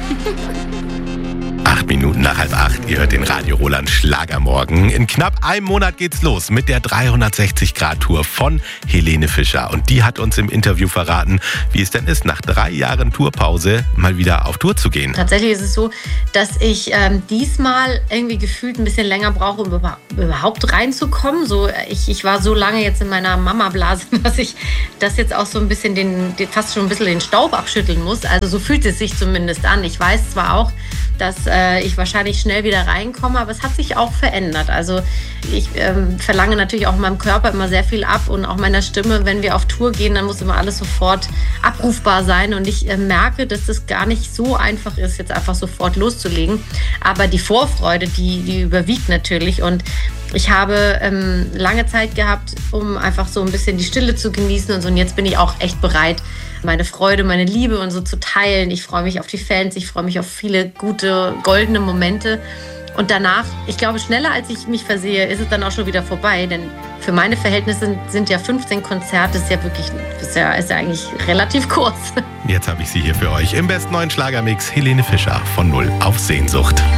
8 Minuten nach 7:30. Ihr hört den Radio Roland Schlagermorgen. In knapp einem Monat geht's los mit der 360-Grad-Tour von Helene Fischer. Und die hat uns im Interview verraten, wie es denn ist, nach 3 Jahren Tourpause mal wieder auf Tour zu gehen. Tatsächlich ist es so, dass ich diesmal irgendwie gefühlt ein bisschen länger brauche, um überhaupt reinzukommen. Ich war so lange jetzt in meiner Mama-Blase, dass ich das jetzt auch so ein bisschen fast schon ein bisschen den Staub abschütteln muss. Also so fühlt es sich zumindest an. Ich weiß zwar auch, dass ich wahrscheinlich schnell wieder reinkomme, aber es hat sich auch verändert. Also ich verlange natürlich auch meinem Körper immer sehr viel ab und auch meiner Stimme. Wenn wir auf Tour gehen, dann muss immer alles sofort abrufbar sein und ich merke, dass es gar nicht so einfach ist, jetzt einfach sofort loszulegen. Aber die Vorfreude, die überwiegt natürlich und ich habe lange Zeit gehabt, um einfach so ein bisschen die Stille zu genießen und so. Und jetzt bin ich auch echt bereit, meine Freude, meine Liebe und so zu teilen. Ich freue mich auf die Fans, ich freue mich auf viele gute, goldene Momente. Und danach, ich glaube, schneller als ich mich versehe, ist es dann auch schon wieder vorbei. Denn für meine Verhältnisse sind ja 15 Konzerte, ist ja eigentlich relativ kurz. Jetzt habe ich sie hier für euch im besten neuen Schlagermix. Helene Fischer von Null auf Sehnsucht.